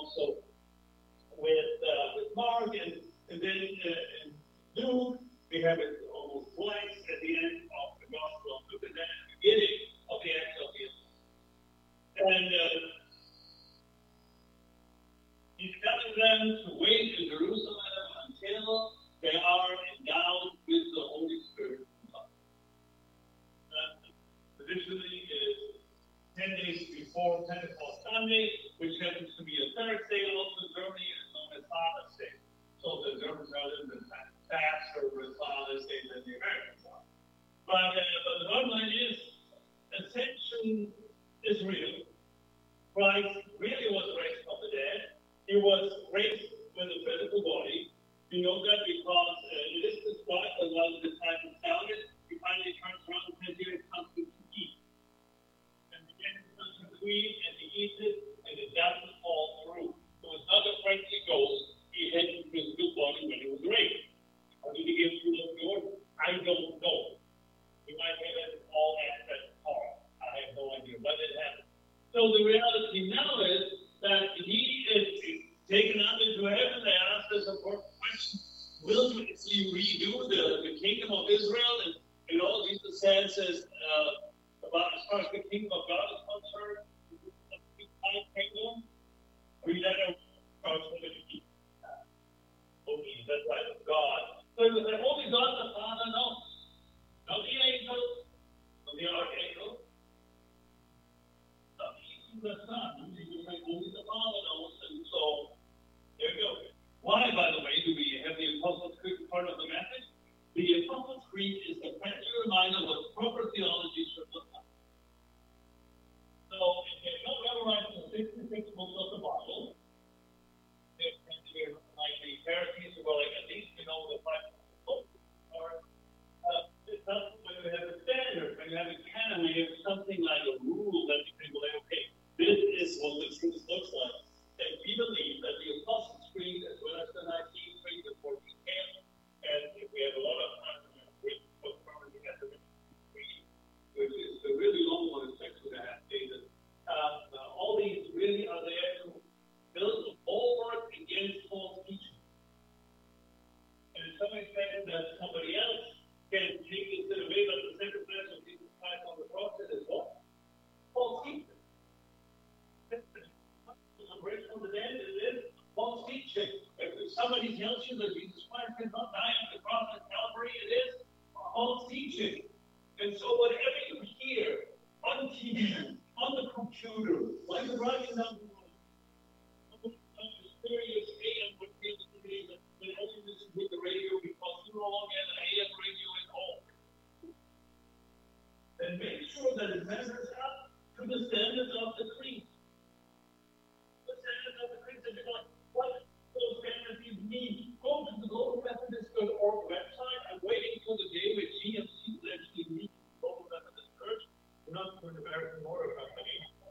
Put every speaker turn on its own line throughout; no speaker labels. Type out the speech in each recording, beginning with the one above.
also with Mark, and then in Luke, we have it almost twice at the end of the Gospel of Luke, and then at the beginning of the Acts of the Apostles. And he's telling them to wait in Jerusalem until they are endowed with the Holy Spirit. Traditionally, is 10 days before Pentecost Sunday, which happens to be a Thursday. Also, in Germany, is known as Father's Day. So the Germans are a little bit faster with Father's Day than the Americans are. But the bottom line is, ascension is real. Christ really was raised from the dead. He was raised with a physical body. We know that because it is described that while the disciples doubted, he finally turns around and says, "Here it comes to eat." And begins to eat, and he eats it, and it doesn't fall through. So it's not a friendly ghost. He had his physical body when he was raised. How did he get through those doors? I don't know. We might have it all access car. I have no idea, but it happened. So the reality now is that he is taken up into heaven. They ask us, of course, question: will he redo the kingdom of Israel? And all Jesus says about as far as the kingdom of God is concerned, kingdom, we let our responsibility only that's right of God. So it was like only God the Father knows. Not the angels, not the archangels, not even the Son. You say only the Father knows, and so there you go. Why, by the way, do we have the Apostles' Creed part of the message? The Apostles' Creed is the friendly reminder of what proper theology should look like. So if you don't memorize the 66 books of the Bible, there tend to be like the Pharisees who go like, at least we know the 5 books. Or it's not when you have a standard, when you have a canon, when you have something like a rule that you can go like, okay, this is what the truth looks like. And we believe that the Apostles' Creed, as well as the Nicene Creed, the 14th canon, and if we have a lot of time, we put probably at the Creed, which is the really long one, it's 6.5 pages. All these really are there to build a bulwark against false teaching. And if somebody says that somebody else can take this away, but the sacrifice of Jesus Christ on the cross is what? False teaching. Liberation from the dead is false teaching. If somebody tells you that Jesus Christ did not die on the cross at Calvary, it is false teaching. And so whatever you hear on TV, on the computer, like the writing down the mysterious AM would feel to me that they only listen to the radio because you no longer have an AM radio at home. Then make sure that it measures up to the standards of the creed. The standards of the creed that you're like, what those standards even mean? Go to the Global Methodist.org website. I'm waiting for the day where GMC will actually meet the Global Methodist Church. We're not for an American Motor Company.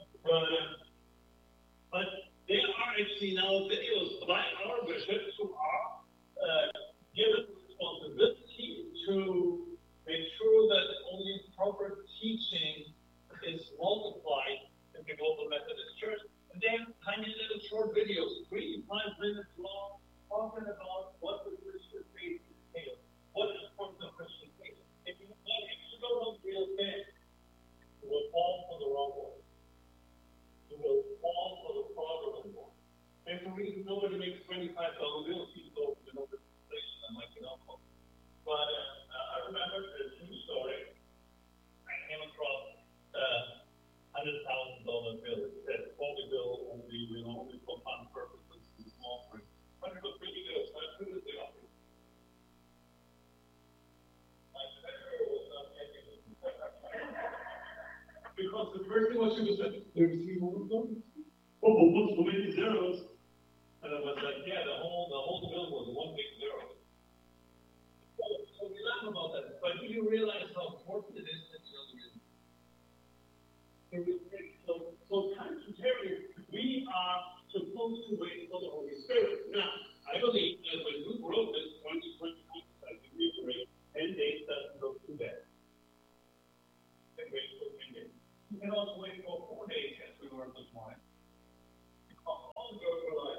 But there are actually now videos by our bishops who are given responsibility to make sure that only proper teaching is multiplied in the Global Methodist Church. And they have tiny little short videos, 3 to 5 minutes long, talking about what the Christian faith entails, what is important of Christian faith. If you don't know the real thing, you will fall for the wrong one. You will fall for the fraudulent one. And for reason nobody makes $25 bills, people go to no place and like an alcohol. But I remember a true story. I came across $100,000 bill. It said, "Holy bill only will only for fun purposes and small print." But it was pretty good. So I threw it the office. My treasurer was not happy with me. Because the first thing was she was like, "There's 3 more of them? Oh, so many zeros." And I was like, yeah, the whole bill was one big zero. So we laugh about that. But do you realize how important it is that you know the reason? So contrary, we are supposed to wait for the Holy Spirit. Now, I believe that when Luke wrote this, 2020, I can reiterate, 10 days doesn't look too bad. You can wait for 10 days. You can also wait for 4 days, as we learned this morning. Because all the girls are like,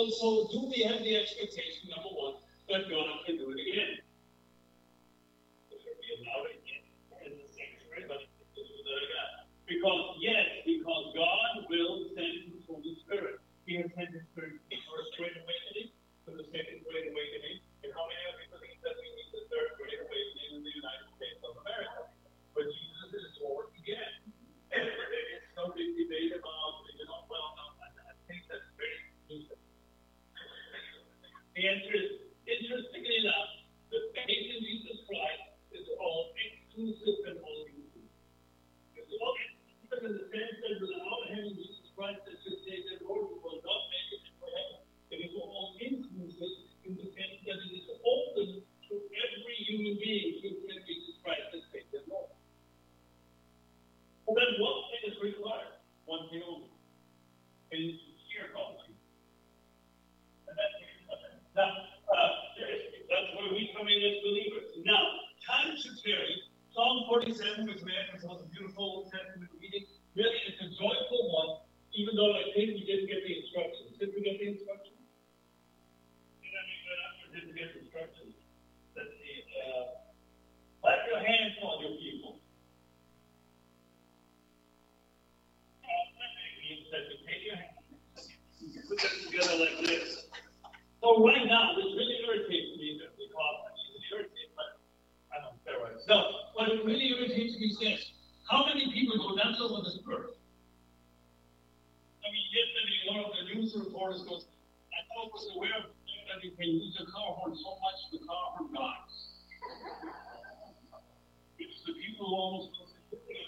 so do we have the expectation, number one, that God can do it again? If it be allowed again in the sanctuary, but do that again. Because God will send His Holy Spirit. He has sent His Spirit to the first great awakening, to the second great awakening. And how many of you believe that we need the third great awakening in the United States of America? But Jesus is Lord again. And it's no big debate about, I think that's very inclusive. The answer is, interestingly enough, the faith in Jesus Christ is all exclusive and all inclusive. It's all exclusive in the sense that without having Jesus Christ as your Savior, Lord, you will not make it into heaven. It is all inclusive in the sense that it is open to every human being who can Jesus Christ as Savior, Lord. Well, then one thing is required, one thing only, and it's sincere calling. And that's where we come in as believers. Now, time should vary. Psalm 47, which was a beautiful Old Testament reading, really is a joyful one, even though I think we didn't get the instructions. Did we get the instructions? Did I make that up or didn't get the instructions? Let's see. Clap your hands, all your people. Take your hands. Put them together like this. So right now, this really irritates me because it irritates, but I don't care what it's. No, what it really irritates me is this. How many people go nuts over this birth? I mean, yesterday one of the news reporters goes, I was aware of that you can use the car horn so much the car horn dies. Which the people almost don't say,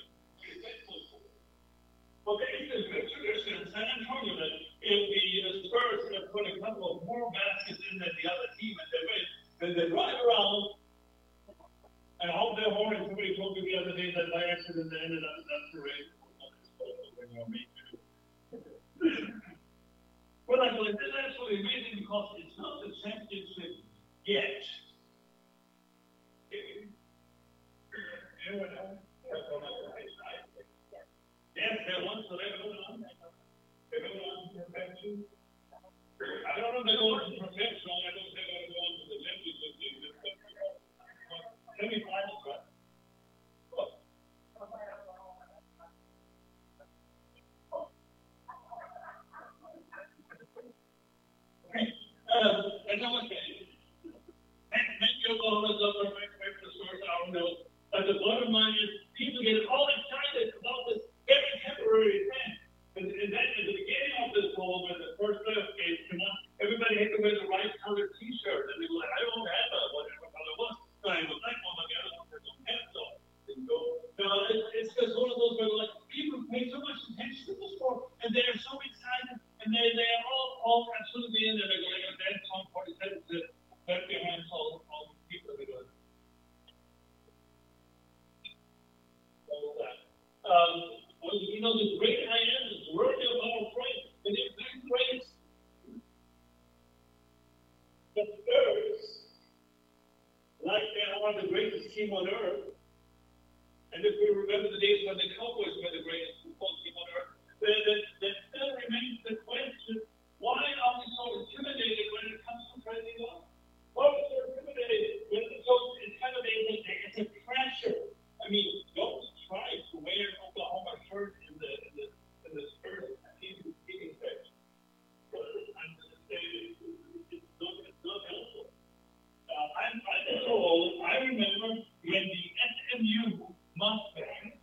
well, there is a tradition in San Antonio that if the Spurs have put a couple of more baskets in than the other team and they win, then they drive around and hold their horn. And somebody told me the other day that by accident they ended up in that parade. Well, I believe this is absolutely amazing because it's not the championship yet. Anyone else? Yes, there once so they're going on. They're going on to perfection. I don't know if they're going to perfection. I don't think they're going to go on to the championship team. Semi-finals, right? I know what that is. Many Oklahoma's up there, maybe the source, I don't know. But the bottom line is, people get all excited about this very temporary thing. And then at the beginning of this poll, when the first playoff game came on, everybody had to wear the right colored t-shirt. And they were like, I don't have a whatever color it was. So I was like, oh my God, I don't have no pants on. And go, no, it's just one of those where like people pay so much attention to the sport and they're so excited and they're all absolutely in there. They're going to dance on 47 to clap their hands all the people that are going. Well, you know, the great I am is worthy of our praise, and if we praise the birds like they are the greatest team on earth, and if we remember the days when the Cowboys were the greatest football team on earth, then still remains the question, why are we so intimidated when it comes to praising God? Why are we so intimidated? So intimidated, it's a pressure. I mean, don't try to wear an Oklahoma shirt in the Spurs season pitch. I'm just saying it's not helpful. I'm so old. I remember when the SMU Mustangs,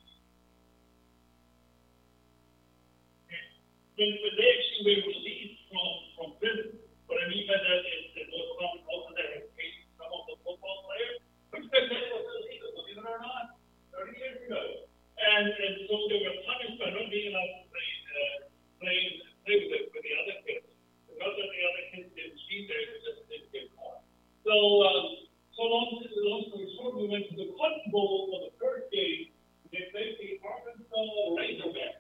when they actually were released from prison. What I mean by that is that those also that had paid some of the football players, which back then was illegal, believe it or not. 30 years ago. And so they were punished by not being allowed to play with the other kids. Because of the other kids didn't cheat there, they just didn't get caught. So long story short, we went to the Cotton Bowl for the first game. They played the Arkansas Razorbacks.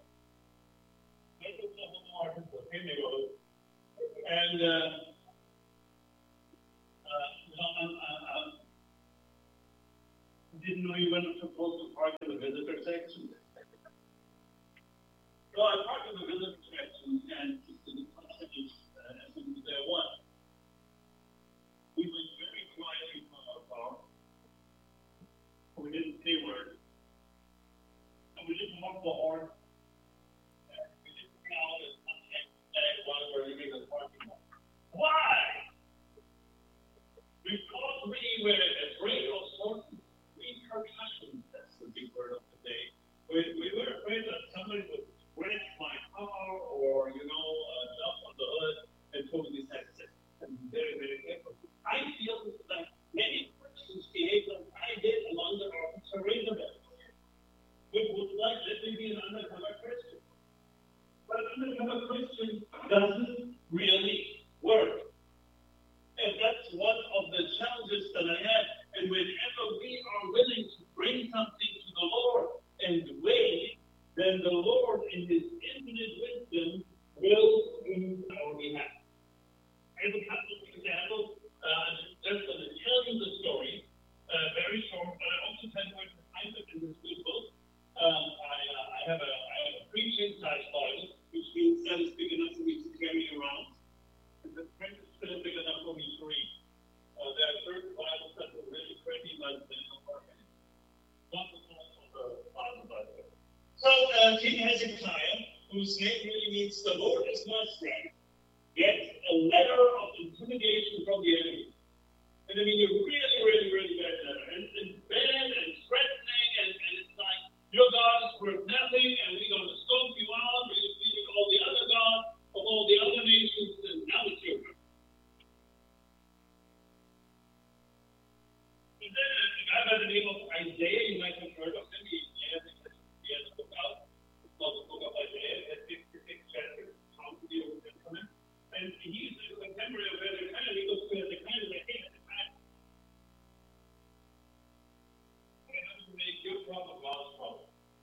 Arkansas, here they go. And didn't know you weren't supposed to park in the visitor section. So I parked in the visitor section, and there like, let me be an undercover Christian. But an undercover Christian doesn't really work. And that's one of the challenges that I have. And whenever we are willing to bring something to the Lord and wait, then the Lord, in His infinite wisdom, will move on our behalf. I have a couple of examples. Just going to tell you the story, very short, but I also tell you where to find it in this good book. I have a preaching size Bible, which means that it's big enough for me to carry around. And the print is still big enough for me to read. There are certain Bibles that are really pretty, but they don't work anymore. Not the Bible, by the way. So, King Hezekiah, whose name really means the Lord is my strength, gets a letter of intimidation from the enemy. And I mean, a really, really, really bad letter. And it's bad and threatening, and it's like, your God is worth nothing, and we're going to stomp you out, we're defeating all the other gods of all the other nations, and now it's your turn. And then a guy by the name of Isaiah, you might have heard of him, he has a book out. It's called the Book of Isaiah. It has 66 chapters, how to deal with Testament. And he's a contemporary of Hezekiah. He goes to Hezekiah and says, hey, Hezekiah, I have to make your problem God's problem.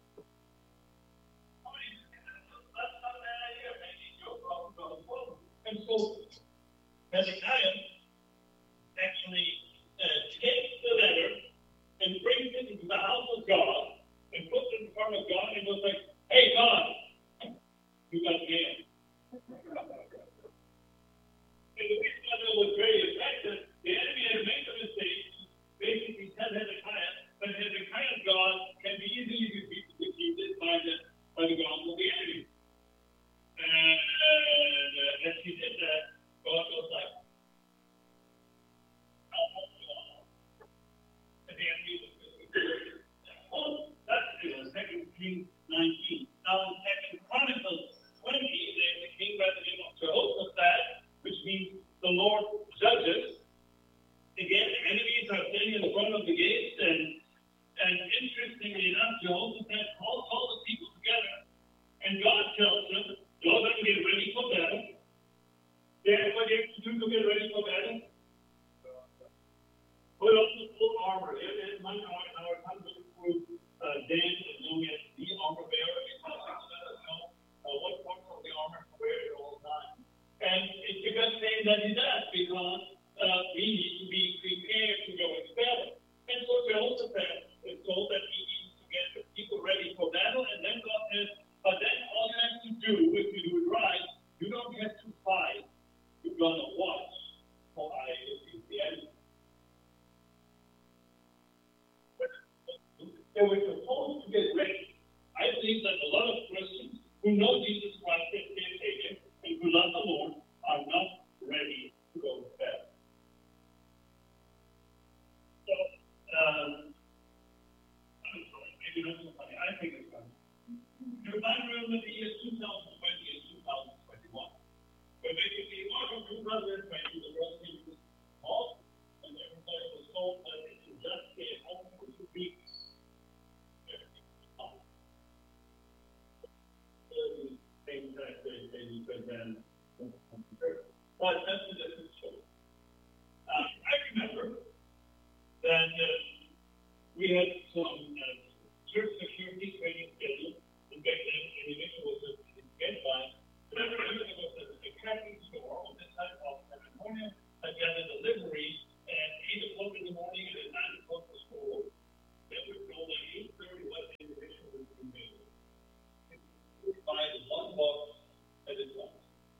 That's not a bad idea, making your problem God's problem. And so Hezekiah actually takes the letter and brings it into the house of God and puts it in front of God and goes like, hey, God, you got mail. And the reason why that was very effective, the enemy had made the mistake to basically tell Hezekiah that Hezekiah's God can be easily defeated by the gods of the enemy. And as he did that, God was like, how much do you want? And the enemy was oh, that's in 2 Kings 19. Now in 2 Chronicles 20, there's a king by the name of Jehoshaphat, which means the Lord judges. Again, enemies are standing in front of the gates, and interestingly enough, Jehoshaphat calls all the people together, and God tells them, go and get ready for battle. Then what you have to do to get ready for battle? Put on the full armor. There's one our country group, Dan, is known as the armor bearer, because he let us know what parts of the armor to wear at all times. And it's a good thing that he does, because we need to be prepared to go into battle. And so Jehoshaphat is told that he needs to get the people ready for battle, and then God says, but then all you have to do, if you do it right, you don't have to fight. You're going to watch for I defeat the enemy. They were supposed to get ready. I think that a lot of Christians who know Jesus Christ as their Savior and who love the Lord are not ready to go to battle. So, I'm sorry, maybe not so funny. I think it's funny. You might remember the years 2020 and 2021. Where basically, March of 2020, the world came to halt, and everybody was told that it should just stay at home for 2 weeks. Things that they could then but that's a different story. I remember that we had some church security training scheduled, and back then individual was get by. But I remember there was a Catholic store on this side of California that got a delivery at 8 o'clock in the morning and at 9 o'clock for school. Then we were told at 8:30 what the individual was being made. By the one box at a time.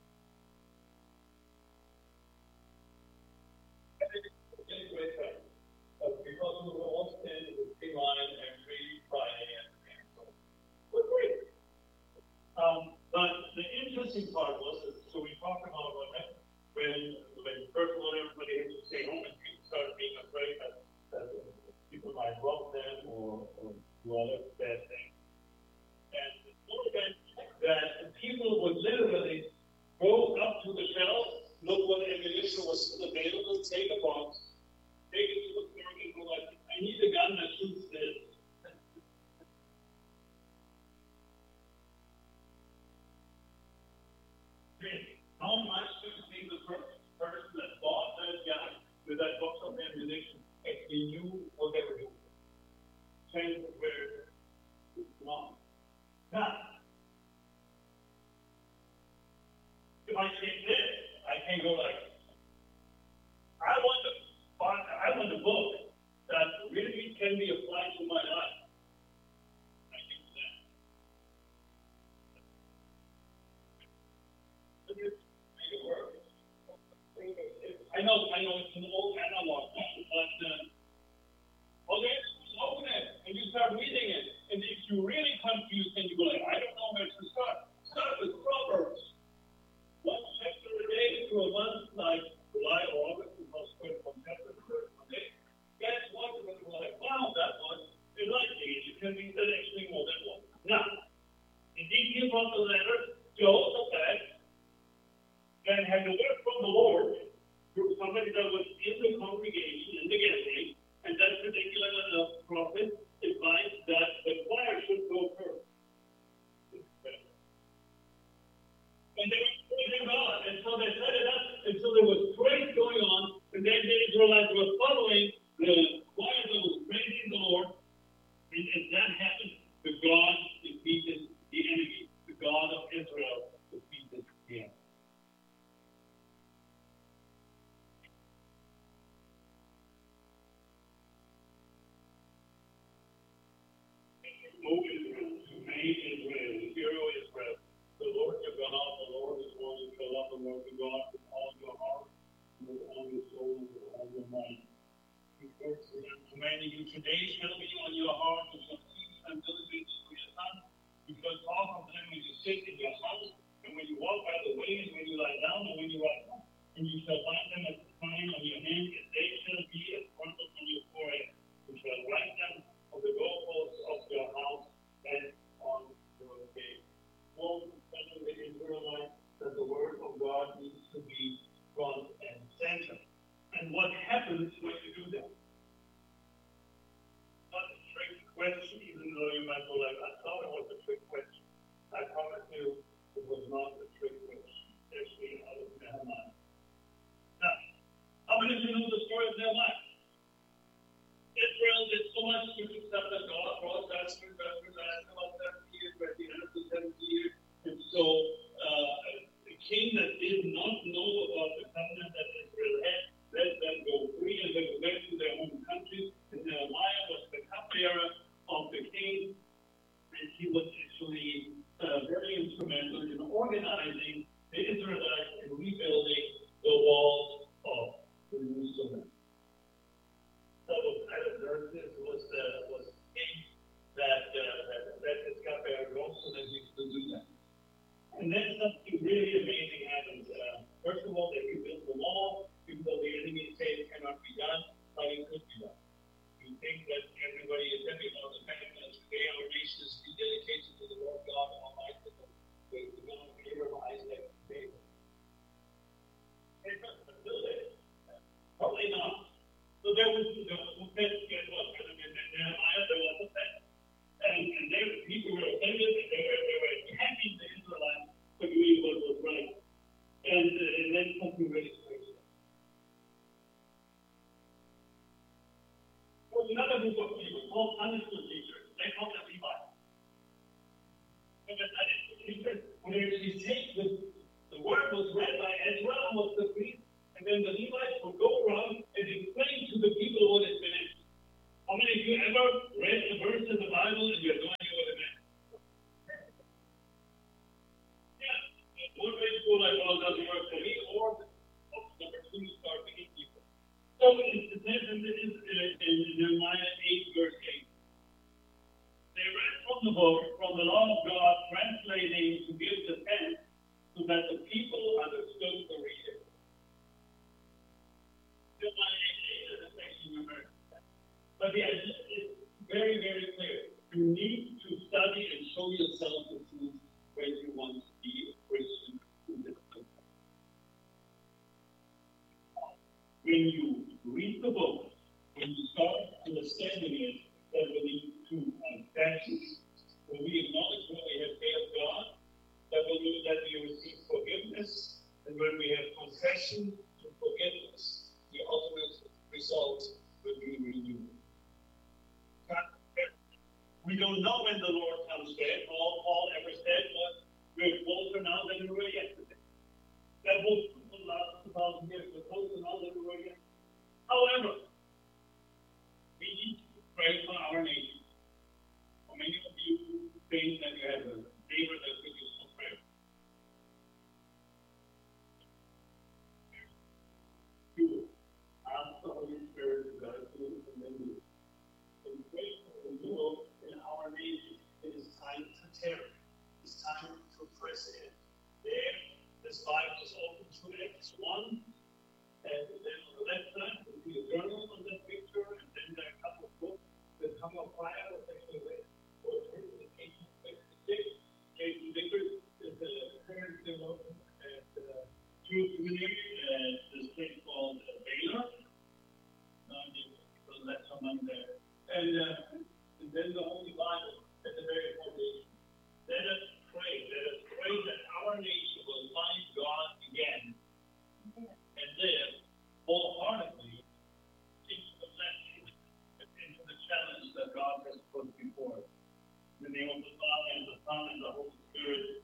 And it was a great time. Because we were all standing in the line every Friday afternoon. So it was great. But the interesting part was that, so we talked about what happened when first of all everybody had to stay home and people started being afraid that people might rob them or do other bad things. And that people would literally go up to the shelf, look what ammunition was still available, take a box, take it to the clerk and go like, I need a gun that shoots this. studying it. And if you're really confused, then you go like, I don't know where to start. Start with Proverbs. One chapter a day through a month, like July or August, because one chapter a day. That's one of them. Like, wow, that was enlightening. It can be the next thing more than one. Now, indeed, he brought the letter, Jehoshaphat, then had the word from the Lord through somebody that was in the congregation, in the gathering, and that particular prophet advised that the choir should go first. And they were praising God, and so they set it up, and so there was praise going on, and then the Israelites were following the choir that was praising the Lord, and as that happened, the God defeated the enemy. The God of Israel defeated him. O Israel, who made Israel, the hero Israel, the Lord your God, the Lord is one who shall love the Lord your God with all your heart, and with all your soul, and with all your might. He works for him, commanding you today shall be on your heart, and shall teach them diligently to your son. You shall talk of them when you sit in your house, and when you walk by the way, and when you lie down, and when you rise up. And you shall bind them as a sign on your hand, and they shall be as frontlets on your forehead. You shall write them on the doorposts of your house and on your gate. Paul was telling the Israelites that the word of God needs to be front and center. And what happens when you do that? Not a trick question, even though you might go like, I thought it was a trick question. I promise you, it was not a trick question, especially out of Nehemiah. Now, how many of you know the story of Nehemiah? Israel did so much to accept that God brought that to about 70 years, by the end of the 70 years. And so, the king that did not know about the covenant that Israel had, let them go free and they go back to their own country. And Nehemiah was the cupbearer of the king, and he was actually very instrumental in organizing the Israelites and rebuilding the walls of Jerusalem. So Artaxerxes was the king that let his cupbearer go so that he could do that. And then something really amazing happened. First of all, they rebuilt the wall, even though the enemy said it cannot be done, but it could be done. You think that everybody is happy about the fact that today our nation is rededicated to the Lord God Almighty, the God of Abraham, Isaac, and Jacob. Probably not. So there was guess what? Nehemiah, there was a fence. And people were offended, and they were attacking the Israelites for doing what was right. And then something really crazy. Well, another group of people called understood teachers. They called them Levites. And the understood teachers would actually take the word was read by Ezra, was the priest, and then the Levites would go around and explain to the people what it meant. How many of you ever read the verse in the Bible and you have no idea what it meant? Yeah. One way to go like, well, it doesn't work for me, or number two, you start picking people. So it says in Nehemiah 8, verse 8. They read from the book, from the law of God, translating to give the sense so that the people understood the reading. Nehemiah 8 is actually number. But the idea is very, very clear. You need to study and show yourself the truth when you want to be a Christian in this country. When you read the book, when you start understanding it, that we need to confess, when we acknowledge when we have failed God, that will mean that we receive forgiveness, and when we have confession to forgiveness, the ultimate result will be renewed. We don't know when the Lord comes back. All Paul ever said was, we're closer now than we were yesterday. That will last 2,000 years. We're closer now than we were yesterday. However, we need to pray for our nation. How many of you think that you have a neighbor that could use some prayer? You ask the Holy Spirit to guide you and then you. And pray for renewal in our In the name of the Father, and the Son, and the Holy Spirit.